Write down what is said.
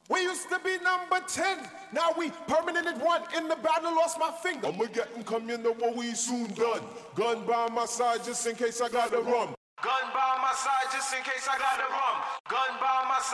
We used to be number 10, now we permanent at 1. In the battle, lost my finger. I'ma get 'em, come, you know what we soon done. Gun by my side just in case I got the rum. Gun by my side just in case I got the rum. Gun by my side.